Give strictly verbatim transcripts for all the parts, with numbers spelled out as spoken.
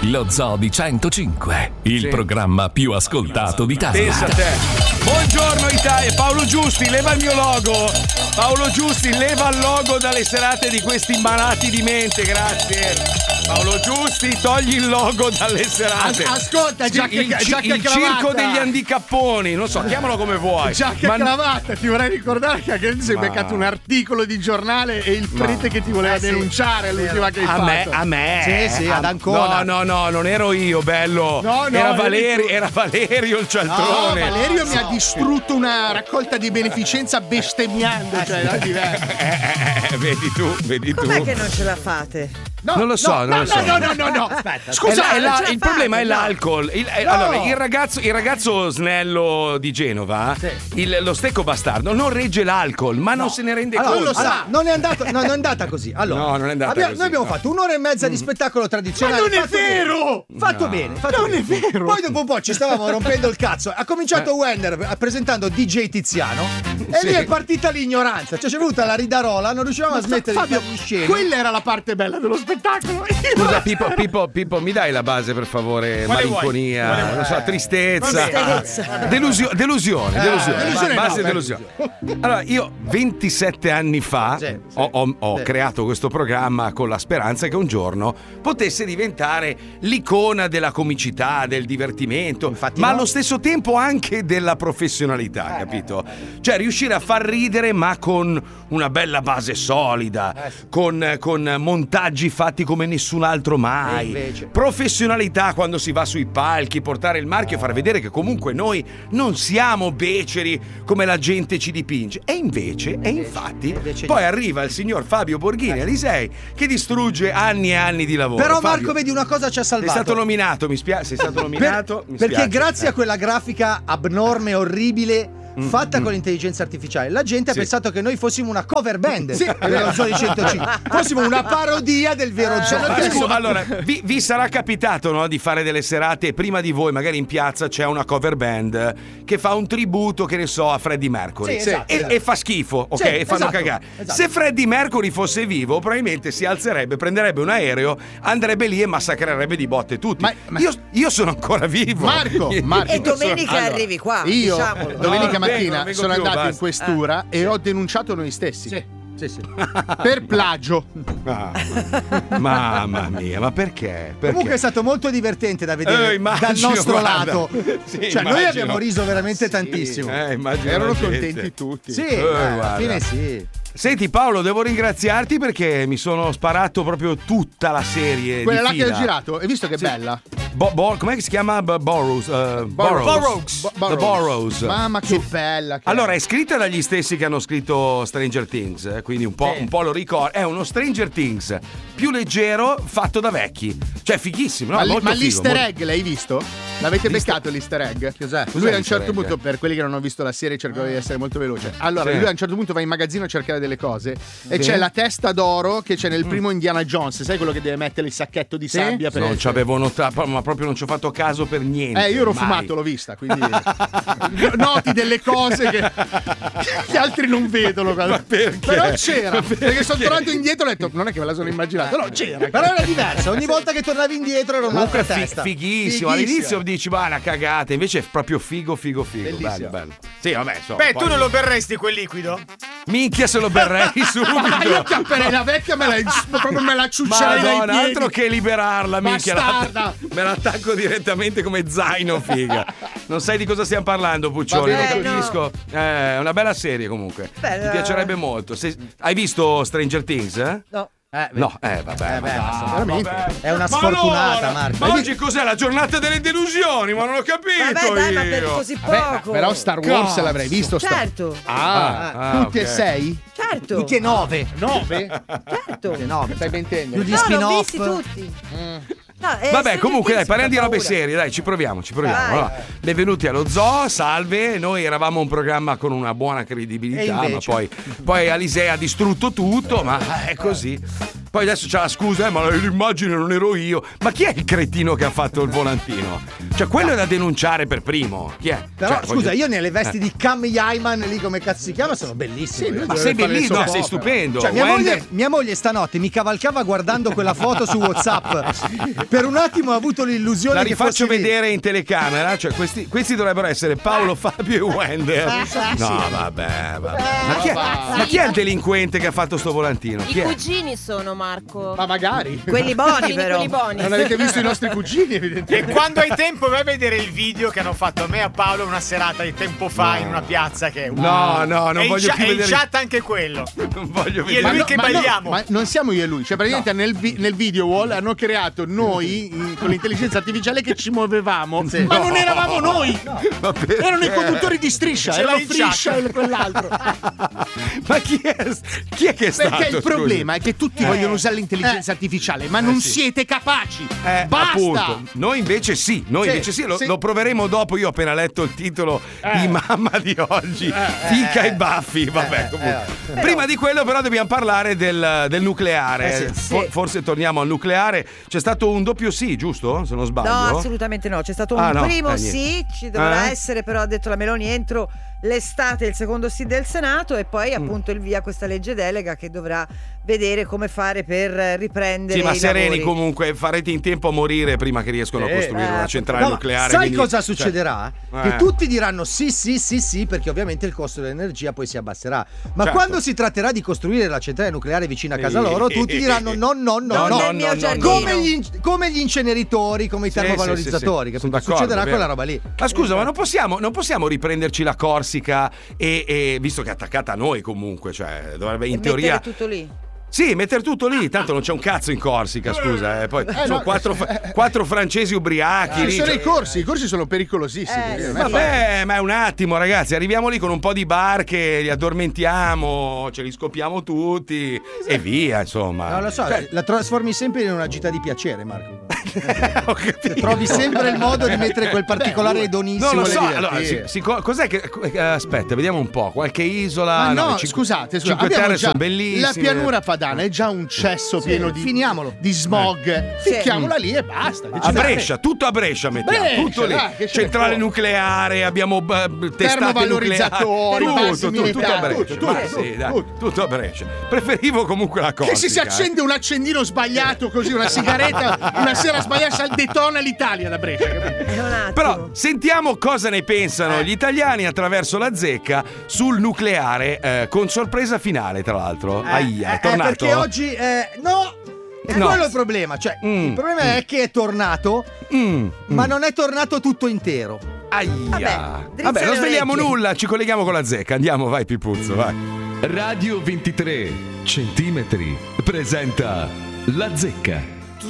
Lo Zoo di centocinque, il Sì. programma più ascoltato d'Italia. Pensa a te. Buongiorno Italia, Paolo Giusti, leva il mio logo. Paolo Giusti, leva il logo dalle serate di questi malati di mente, grazie. Paolo Giusti, togli il logo dalle serate. As- ascolta, Sì, giacca- il, ci- giacca e il cravatta. circo degli handicapponi, non so, chiamalo come vuoi. Giacca Ma- e cravatta, ti vorrei ricordare che anche tu sei Ma- beccato un articolo di giornale e il prete che ti voleva Eh, sì. denunciare all'ultima che hai a fatto. me, a me. Sì, sì, A- ad Ancona. No, no, no, non ero io, bello. No, no, era, eri Valeri- tu. era Valerio il No, cialtrone. Valerio mi ha distrutto una raccolta di beneficenza bestemmiando, cioè era diverso. Eh, vedi tu, vedi tu. Com'è che non ce la fate? No, non lo so, no, non no, lo so. no, no, no, no. Aspetta, Scusa, È la- è la- non ce la il fate, problema è no. l'alcol. Il, eh, No. allora, il ragazzo, il ragazzo snello di Genova, il- lo stecco bastardo, non regge l'alcol, ma non se ne rende Allora, conto. lo sa, non è andato, no, non è andata così. Allora, No, non è andata abbiamo- così, Noi abbiamo no. fatto un'ora e mezza di spettacolo tradizionale. Ma non è fatto vero! bene. Fatto No. bene, fatto Non bene. è vero! Poi dopo un po' ci stavamo rompendo il cazzo. Ha cominciato Wender presentando D J Tiziano e Sì. lì è partita l'ignoranza. Cioè c'è voluta la ridarola, non riuscivamo a smettere Fabio, di fare gli scemi. quella era la parte bella dello spettacolo. Scusa, Pippo, Pippo, Pippo, mi dai la base per favore? Quale Malinconia, vuoi? Quale non so, tristezza, Tristezza. Delusio- delusione, delusione, delusione ba- base no, delusione. Allora, io ventisette anni fa Sì, sì. ho, ho- ho Sì. creato questo programma con la speranza che un giorno potesse diventare l'icona della comicità, del divertimento, Infatti ma no. allo stesso tempo anche della professionalità, capito? Cioè riuscire a far ridere ma con una bella base solida, con, con montaggi fatti come nessun altro E mai, invece? professionalità quando si va sui palchi, portare il marchio e far vedere che comunque noi non siamo beceri come la gente ci dipinge. E invece, e infatti, invece poi no. arriva il signor Fabio Borghini Alisei che distrugge anni e anni di lavoro. Però Fabio, Marco, vedi, una cosa ci ha sei salvato. stato nominato, mi spiace, sei stato Per- nominato. mi perché spiace. grazie Eh. a quella grafica abnorme, orribile, fatta con l'intelligenza artificiale, la gente Sì. ha pensato che noi fossimo una cover band Sì. dello Zoo di centocinque, fossimo una parodia del vero Zoo. Adesso, allora, vi, vi sarà capitato, no, di fare delle serate prima di voi, magari in piazza c'è una cover band che fa un tributo, che ne so, a Freddie Mercury. Sì, esatto, e, esatto. e fa schifo, ok? Sì, e fanno esatto, cagare. esatto. Se Freddie Mercury fosse vivo, probabilmente si alzerebbe, prenderebbe un aereo, andrebbe lì e massacrerebbe di botte tutti. Ma- ma- io, io sono ancora vivo. Marco, Marco. E domenica Allora, arrivi qua, Io diciamolo. domenica No, non vengo, mattina non vengo sono più, andato in basta. questura e ho denunciato noi stessi. Sì, sì, sì. Per plagio. Ah, mamma mia, ma perché? Perché? Comunque è stato molto divertente da vedere Eh, immagino, dal nostro guarda. lato. Sì, cioè, noi immagino. abbiamo riso veramente tantissimo. Eh, immagino Erano la gente. contenti tutti. Sì, Eh, eh, alla guarda. fine sì. Senti Paolo, devo ringraziarti perché mi sono sparato proprio tutta la serie Quella di là che fila. ho girato, hai visto che bella? Bo- bo- com'è che si chiama? B- Burroughs. uh, Burroughs. Bo- The Burroughs. Mamma che bella. Che Allora, è scritta dagli stessi che hanno scritto Stranger Things, eh, quindi un po', Sì. un po' lo ricordo. È uno Stranger Things più leggero, fatto da vecchi. Cioè, fighissimo, no? ma, li- Molto ma figo, l'easter molto- egg l'hai visto? L'avete L'easter- beccato l'easter egg? Cos'è? Lui a un l'easter certo egg? punto, per quelli che non hanno visto la serie, cerco di essere molto veloce. Allora, Sì. lui a un certo punto va in magazzino a cercare delle cose e Sì. c'è la testa d'oro che c'è nel primo Indiana Jones, sai quello che deve mettere il sacchetto di sabbia per Non ci avevo notato, ma proprio non ci ho fatto caso per niente. Eh, io ero mai. fumato, l'ho vista, quindi noti delle cose che gli altri non vedono. Ma perché? Però c'era, Ma perché? perché sono tornato indietro e ho detto, non è che me la sono immaginata, no, c'era. Però era diverso, ogni volta che tornavi indietro era un'altra Comunque fi- testa. fighissimo. Fighissimo. All'inizio dici, ma una cagata, invece è proprio figo, figo, figo. Bello, Bellissimo. bello. Sì, vabbè, insomma. Beh, poi- tu non lo berresti quel liquido? Minchia se lo berrei subito. Ma io chiapperei la vecchia, me la, proprio me la ciuccerei dai Madonna, piedi. altro che liberarla, minchia. la- Bastarda. Me l'attacco direttamente come zaino, figa. Non sai di cosa stiamo parlando, Puccioli, Va non bene. capisco. Eh, è una bella serie comunque. Beh, Mi piacerebbe molto. Se- Hai visto Stranger Things? Eh? No. Eh, vedi. No, eh, vabbè. Eh, beh, ma ma dai, veramente. vabbè. È una Ma sfortunata, allora, Marco. Ma oggi cos'è la giornata delle delusioni? Ma non ho capito. Vabbè, dai, ma per io. così Vabbè, poco. però Star Wars Cazzo. l'avrei visto. Star- Certo, Ah, Ah, tutti ok. e sei? certo. Che nove? Nove? Certo. Che nove. Stai mentendo? Più di No, l'ho spin-off. visti tutti. No, eh, Vabbè, Stranger comunque dai, Things parliamo di fa robe paura. serie, dai, ci proviamo, ci proviamo. Vai. Allora, benvenuti allo Zoo, salve. Noi eravamo un programma con una buona credibilità, E ma invece? poi, poi Alisei ha distrutto tutto, ma è così. Poi adesso c'ha la scusa, eh, ma l'immagine non ero io. Ma chi è il cretino che ha fatto il volantino? Cioè, quello è da denunciare per primo. Chi è? Però cioè, scusa, voglio... io nelle vesti eh. di Cam Yaiman, lì come cazzo si chiama, sono bellissime. Sì, ma sei bellissimo, no, sei stupendo. Cioè, mia, Wender... moglie, mia moglie stanotte mi cavalcava guardando quella foto su WhatsApp. Per un attimo ho avuto l'illusione La che rifaccio fossi vedere lì. in telecamera. Cioè, questi, questi dovrebbero essere Paolo, Fabio e Wender. No, vabbè, vabbè. Ma chi, è, ma chi è il delinquente che ha fatto sto volantino? Chi I è? cugini sono, Marco. Ma magari. Quelli buoni, però. Quelli buoni. Non avete visto i nostri cugini, evidentemente. E quando hai tempo vai a vedere il video che hanno fatto a me e a Paolo una serata di tempo fa No. in una piazza che uh, No, no, non e voglio in, più e in vedere. chat anche quello. Non voglio Io e vedere. lui che ma balliamo. No, ma non siamo io e lui. Cioè, praticamente nel, vi- nel video wall hanno creato noi in- con l'intelligenza artificiale che ci muovevamo. Sì. Ma non eravamo noi! Ma perché? Erano i conduttori di striscia, Ce era l'hai in Friscia chat. e quell'altro. Ma chi è, chi è che è stato? Perché il scusi? problema è che tutti vogliono usare l'intelligenza artificiale, ma non sì. siete capaci. Eh, Basta! appunto. Noi invece sì, noi Sì, invece sì, lo, sì. lo proveremo dopo. Io ho appena letto il titolo Eh. di mamma di oggi, Fica e Baffi. Vabbè, comunque. Prima di quello, però, dobbiamo parlare del, del nucleare. Eh, sì. For- forse torniamo al nucleare. C'è stato un doppio sì, giusto? Se non sbaglio. No, assolutamente no. C'è stato un Ah, no. primo Eh, sì, niente. ci dovrà Eh? essere, però ha detto la Meloni entro l'estate il secondo sì del Senato e poi Mm. appunto il via questa legge delega che dovrà vedere come fare per riprendere Sì, ma i sereni lavori. comunque, farete in tempo a morire prima che riescono a costruire eh, una centrale No, nucleare. sai quindi- cosa cioè- succederà? Eh. Che tutti diranno sì, sì, sì, sì, perché ovviamente il costo dell'energia poi si abbasserà. Ma Certo. quando si tratterà di costruire la centrale nucleare vicino a casa Sì. loro, tutti diranno no, no, no, Non no. nel mio giardino. Come gli, come gli inceneritori, come i Sì, termovalorizzatori, sì, sì, sì. capito? Sono d'accordo, Succederà è vero. quella roba lì. Ma scusa, ma non possiamo, non possiamo riprenderci la Corsica e, e- visto che è attaccata a noi comunque, cioè dovrebbe in E teoria mettere tutto lì. sì, mettere tutto lì, tanto non c'è un cazzo in Corsica, scusa, eh. Poi sono no, quattro, eh, quattro francesi ubriachi Ci lì, sono cioè- i corsi, i corsi sono pericolosissimi. Eh, non è facile. Vabbè, ma è un attimo, ragazzi. Arriviamo lì con un po' di barche, li addormentiamo, ce li scopiamo tutti e via, insomma. Non lo so, Cioè, la trasformi sempre in una gita di piacere, Marco. ho capito. Trovi sempre il modo di mettere quel particolare edonissimo. Non lo so, lì. allora, si- si- cos'è che. eh, Aspetta, vediamo un po'. Qualche isola. Ma no, le cinque- scusate, scusate, Cinque abbiamo Terre già sono bellissime. la pianura padana è già un cesso pieno di, finiamolo. di smog. Sì. Ficchiamola lì e basta. A Decidiamo. Brescia, tutto a Brescia mettiamo, Brescia, tutto lì. dai, che ce ne Centrale frega. nucleare, abbiamo uh, testate nucleari, Termovalorizzatori, tutto, basi tutto, tutto a militari, Brescia. tutto, Ma tutto, sì, dai, tutto. tutto a Brescia. Preferivo comunque la Corsica. Che se si eh. accende un accendino sbagliato così, una sigaretta, una sera sbagliata, sal- detona l'Italia da Brescia. capito? È un attimo. Però sentiamo cosa ne pensano Eh. gli italiani attraverso la zecca sul nucleare, eh, con sorpresa finale, tra l'altro. Aia, è Eh, tornato. perché oggi eh, no. È No. quello il problema. Cioè, Mm. il problema è che è tornato, Mm, ma mm. non è tornato tutto intero. Aia. Vabbè, drizza Vabbè, non le svegliamo orecchie. nulla, ci colleghiamo con la zecca. Andiamo, vai Pipuzzo, vai. Radio ventitré centimetri presenta La Zecca.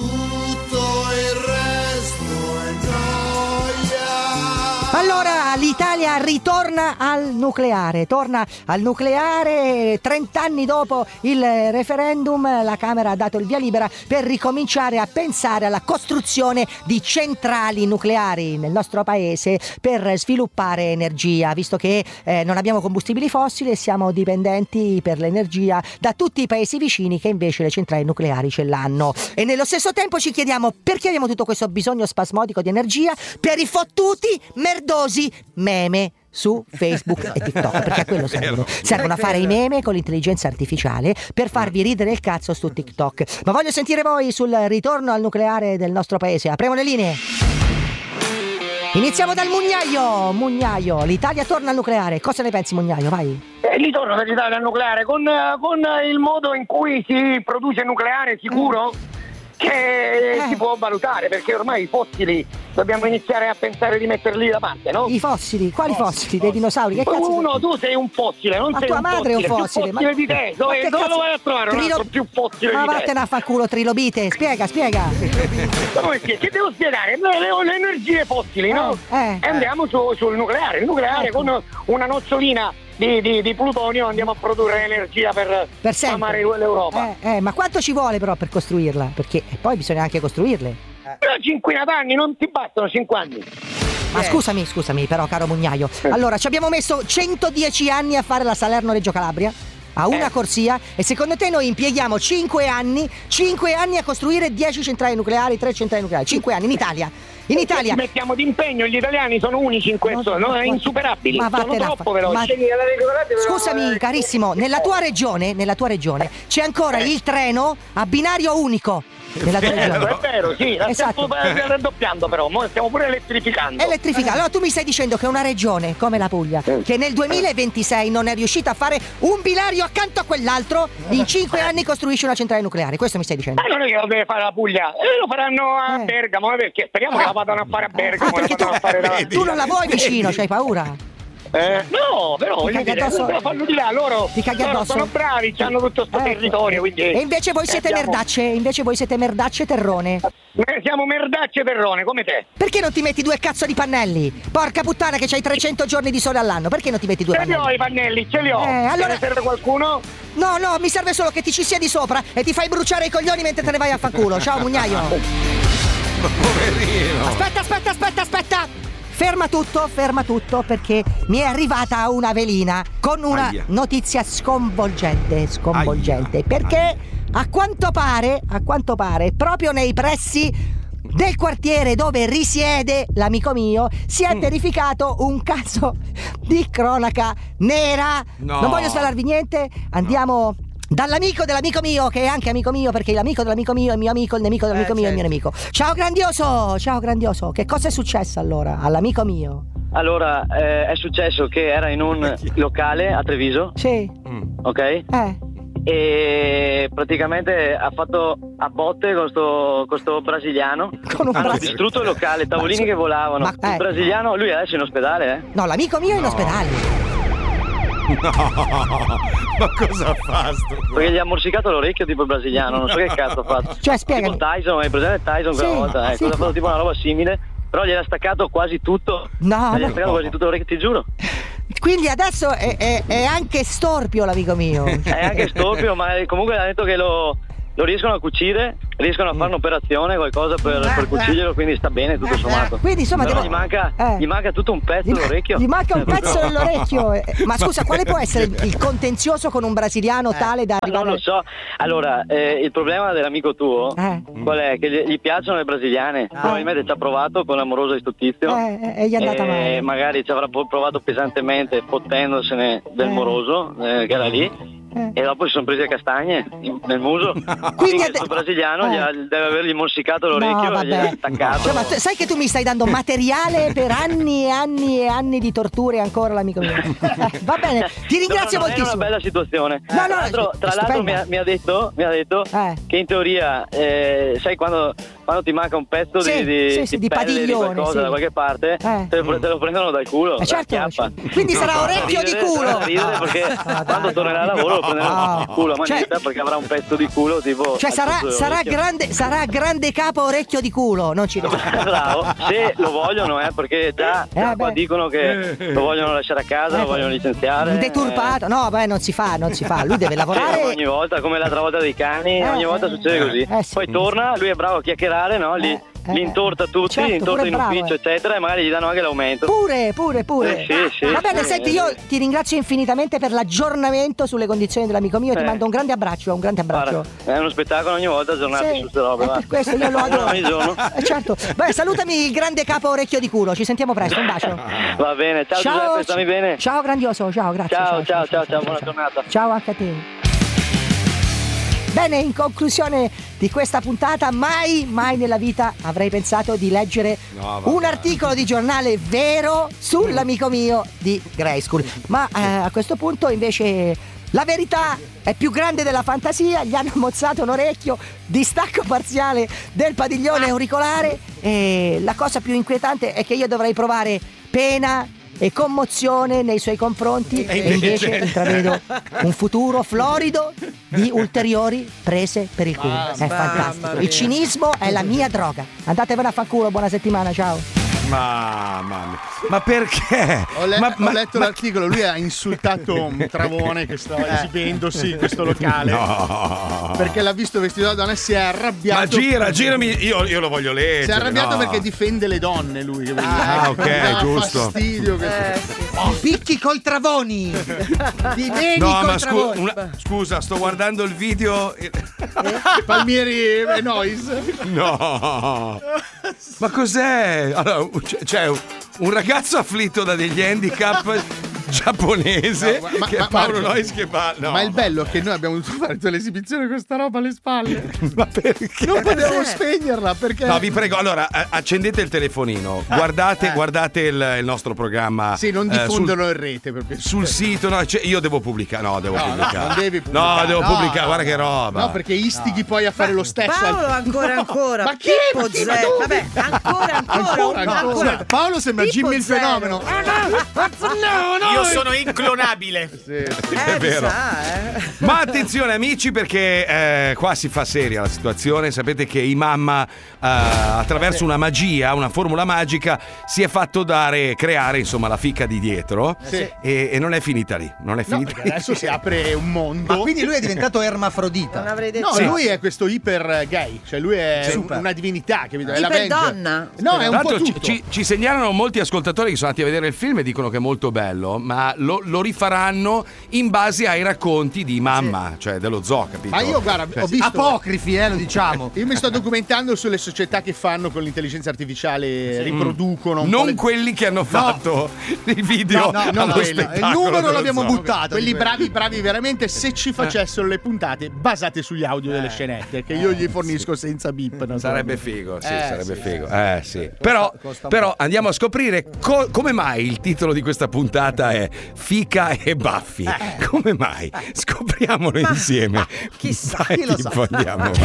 Allora l'Italia ritorna al nucleare, torna al nucleare trent'anni dopo il referendum. La Camera ha dato il via libera per ricominciare a pensare alla costruzione di centrali nucleari nel nostro paese per sviluppare energia, visto che eh, non abbiamo combustibili fossili e siamo dipendenti per l'energia da tutti i paesi vicini che invece le centrali nucleari ce l'hanno. E nello stesso tempo ci chiediamo perché abbiamo tutto questo bisogno spasmodico di energia per i fottuti merdosi meme su Facebook e TikTok, perché a quello servono. Servono a fare i meme con l'intelligenza artificiale per farvi ridere il cazzo su TikTok. Ma voglio sentire voi sul ritorno al nucleare del nostro paese. Apriamo le linee. Iniziamo dal Mugnaio. Mugnaio, l'Italia torna al nucleare. Cosa ne pensi, Mugnaio? Vai. Eh, ritorno dall'Italia al nucleare con, con il modo in cui si produce nucleare sicuro che Eh. si può valutare, perché ormai i fossili dobbiamo iniziare a pensare di metterli da parte, no? I fossili, quali fossili? Dei dinosauri? Che cazzo Uno, sono? tu sei un fossile, non Ma sei tua un madre è un fossile, fossile. più fossile di te, ma dove, che dove cazzo- lo vai a trovare un Trilo- altro più fossile Ma di te? vattene a fa culo, trilobite. Spiega, spiega. Come che, che devo spiegare? Noi le, le energie fossili, no? Eh. E andiamo su- sul nucleare, il nucleare Ecco. con una nocciolina di, di, di plutonio andiamo a produrre energia per, Per sempre. amare l'Europa. Eh, eh, ma quanto ci vuole però per costruirla? Perché poi bisogna anche costruirle. Però cinquina d'anni non ti bastano, cinque anni. Ma scusami, scusami però, caro Mugnaio. Allora, ci abbiamo messo centodieci anni a fare la Salerno-Reggio Calabria. a una corsia e secondo te noi impieghiamo cinque anni cinque anni a costruire dieci centrali nucleari, tre centrali nucleari, cinque anni in Italia. In Italia ci mettiamo d'impegno, gli italiani sono unici in questo, no, no, insuperabili, ma sono troppo veloci. Ma... Scusami carissimo, nella tua regione, nella tua regione c'è ancora eh. il treno a binario unico. Nella tua regione. È vero, sì, la esatto. stiamo raddoppiando però, mo stiamo pure elettrificando. Elettrificando. Allora tu mi stai dicendo che una regione come la Puglia, che nel duemilaventisei non è riuscita a fare un binario accanto a quell'altro, in cinque anni costruisce una centrale nucleare, questo mi stai dicendo? Ma non è che lo deve fare la Puglia, eh, lo faranno a eh. Bergamo, perché speriamo che la vadano a fare a Bergamo. Ah, perché tu, a fare da... tu non la vuoi vicino, c'hai paura? Eh, no, però voglio dire, lo fanno di là, loro, loro sono bravi, hanno tutto questo eh. territorio, quindi... E invece voi siete siamo... merdacce, invece voi siete merdacce terrone. Noi siamo merdacce terrone, come te. Perché non ti metti due cazzo di pannelli? Porca puttana che c'hai trecento giorni di sole all'anno, perché non ti metti due ce pannelli? Ce li ho i pannelli, ce li ho. Eh, allora... ne serve qualcuno? No, no, mi serve solo che ti ci siedi sopra e ti fai bruciare i coglioni mentre te ne vai a fanculo. Ciao, mugnaio. Poverino. Aspetta, aspetta, aspetta, aspetta. Ferma tutto, ferma tutto, perché mi è arrivata una velina con una Aia. notizia sconvolgente, sconvolgente, Aia. perché Aia. a quanto pare, a quanto pare, proprio nei pressi del quartiere dove risiede l'amico mio si è mm. verificato un caso di cronaca nera. No. Non voglio svelarvi niente, andiamo... No. Dall'amico dell'amico mio, che è anche amico mio, perché l'amico dell'amico mio è il mio amico, il nemico dell'amico eh, mio è il mio nemico. Ciao grandioso, ciao grandioso. Che cosa è successo allora all'amico mio? Allora, eh, è successo che era in un locale a Treviso. Sì. Ok? Eh. E praticamente ha fatto a botte con sto, con sto brasiliano. Con un Hanno brasiliano. distrutto il locale, tavolini che volavano. Ma, eh. Il brasiliano, lui adesso è in ospedale, eh? No, l'amico mio è in no. ospedale. No, ma cosa fa sto? Perché gli ha morsicato l'orecchio tipo il brasiliano, non so che cazzo ha fatto. Cioè, spiegami. Tipo Tyson, hai presente Tyson quella sì, volta? Ecco, sì. ha fatto tipo una roba simile, però gli ha staccato quasi tutto. No, gli ha no. staccato quasi tutto l'orecchio, ti giuro. Quindi adesso è, è, è anche storpio l'amico mio. È anche storpio, ma comunque ha detto che lo, lo riescono a cucire, riescono a fare un'operazione, qualcosa per, per cucirglielo, quindi sta bene tutto sommato. Quindi insomma però devo... gli, manca, eh. gli manca tutto un pezzo gli, dell'orecchio. Gli manca un pezzo dell'orecchio. Ma scusa, quale può essere il, il contenzioso con un brasiliano tale da arrivare? Non lo so. Allora, eh, il problema dell'amico tuo eh. qual è? Che gli, gli piacciono le brasiliane. Ah. Probabilmente ci ha provato con l'amorosa di sto tizio. Eh, e gli è andata male. Magari ci avrà provato pesantemente fottendosene del eh. moroso eh, che era lì. Eh. E dopo si sono presi le castagne nel muso. Quindi Quindi ade- il brasiliano eh. gli ha, deve avergli morsicato l'orecchio no, e gli ha staccato. Cioè, ma t- sai che tu mi stai dando materiale per anni e anni e anni di torture ancora l'amico mio. Eh, va bene, ti ringrazio no, no, moltissimo. È una bella situazione. No, no, tra l'altro, tra l'altro mi, ha, mi ha detto, mi ha detto eh. che in teoria, eh, sai quando, quando ti manca un pezzo sì, di, di, sì, sì, di, di pelle, padiglione, di qualcosa sì. da qualche parte, eh. te, lo, te lo prendono dal culo. Eh, certo, chiappa. quindi sarà orecchio ridere, di culo. Ridere perché ah, quando tornerà a lavoro lo prenderanno oh. dal culo a manetta, cioè, perché avrà un pezzo di culo tipo. Cioè sarà, sarà, grande, sarà grande capo orecchio di culo, non ci riesco. Bravo, se lo vogliono, eh, perché già, già eh, qua dicono che lo vogliono lasciare a casa, eh, lo vogliono licenziare. Deturpato, eh. no, beh, non si fa, non si fa. Lui deve lavorare. Sì, ogni volta, come l'altra volta dei cani, eh, ogni volta succede così. Eh, sì. Poi torna, lui è bravo a chiacchierare, no? Li, Eh, li intorta tutti, certo, li intorta in bravo, ufficio, eh. eccetera, e magari gli danno anche l'aumento. Pure, pure, pure. Eh, sì, sì, Va bene, sì, senti, eh, io sì. ti ringrazio infinitamente per l'aggiornamento sulle condizioni dell'amico mio e eh. ti mando un grande abbraccio, un grande abbraccio. Guarda, è uno spettacolo ogni volta aggiornati Sì, su queste robe. è va. per questo io lo adoro. Ogni giorno. Eh, certo. Beh, salutami il grande capo orecchio di culo, ci sentiamo presto, un bacio. Va bene, ciao, ciao Giuseppe, stammi bene. Ciao grandioso, ciao, grazie. Ciao, ciao, ciao, ciao, buona giornata. Ciao anche a te. Bene, in conclusione di questa puntata, mai, mai nella vita avrei pensato di leggere no, un articolo di giornale vero sull'amico mio di Grayskull. Ma eh, a questo punto invece la verità è più grande della fantasia. Gli hanno mozzato un orecchio, distacco parziale del padiglione auricolare, e la cosa più inquietante è che io dovrei provare pena e commozione nei suoi confronti, e invece intravedo un futuro florido di ulteriori prese per il culo. È fantastico. Il cinismo è la mia droga. Andatevene a fanculo, buona settimana, ciao. Mamma mia. Ma perché? Ho, le- ma, ho ma- letto ma- l'articolo, lui ha insultato un Travone che stava esibendosi in questo locale. No. Perché l'ha visto vestito da donna e si è arrabbiato. Ma gira, girami, io, io lo voglio leggere. Si è arrabbiato no. perché difende le donne lui. Che Ah, ok, Mi dava giusto. fastidio che... Eh, sì, sì. Oh, picchi col Travoni. Ti vedi No, col ma scu- Travoni. una- scusa, sto guardando il video. Palmieri e Nois. No, ma cos'è? Allora, c'è- c'è un ragazzo afflitto da degli handicap giapponese No, ma- che ma- è Paolo Marco, Nois che fa. No. Ma il bello è che noi abbiamo dovuto fare tutta l'esibizione con questa roba alle spalle. Ma perché? Non potevo Cos'è? spegnerla perché. No, vi prego, allora a- accendete il telefonino, guardate, guardate il, il nostro programma. Sì, non eh, sul- diffondono in rete per piacere. Sul sito, no, cioè, io devo pubblicare. No, devo No, no, pubblicare. non devi pubblicare. No, devo No, pubblicare, no, guarda no. che roba. No, perché istighi poi a fare lo stesso. Paolo ancora ancora. Ma chi? Pippo Ma chi? Ma zero. tu? Vabbè, ancora ancora. Ancora, un- ancora. ancora. Paolo sembra Pippo Jimmy il zero. fenomeno. Ah, no, no, Io sono inclonabile. Eh, È mi vero. sa, eh. Ma attenzione amici perché eh, qua si fa seria la situazione. Sapete che Imamma eh, attraverso una magia, una formula magica si è fatto dare, creare insomma la fica di dietro. Sì. e, e non è finita lì. Non è No, finita perché lì. adesso si apre un mondo. Ma quindi lui è diventato Non ermafrodita. avrei detto. No, Sì. lui è questo iper gay, cioè lui è Sì. un- una divinità, capito? È Iper l'Avenger. donna. No, è un Tra po' l'altro ci, tutto. ci- ci segnalano molti ascoltatori che sono andati a vedere il film e dicono che è molto bello, ma lo, lo rifaranno in base ai racconti di mamma, cioè dello zoo, capito? Ma io, guarda, Cioè, ho visto. Apocrifi, eh, lo diciamo. Io mi sto documentando sulle società che fanno con l'intelligenza artificiale, riproducono un po' non le- quelli che hanno fatto i video No, no, non allo quelli. Il spettacolo numero dello l'abbiamo zoo. buttato. quelli di quelli. bravi, bravi veramente. Se ci facessero le puntate basate sugli audio delle scenette, che io gli fornisco senza beep. non so. Sarebbe figo, sì, Eh, sarebbe sì, figo. Eh, sì. Però, però andiamo a scoprire co- come mai il titolo di questa puntata è Fica e Baffi. Come mai? Scopriamolo insieme. chissà, Dai, chi lo sa. tipo, andiamo avanti.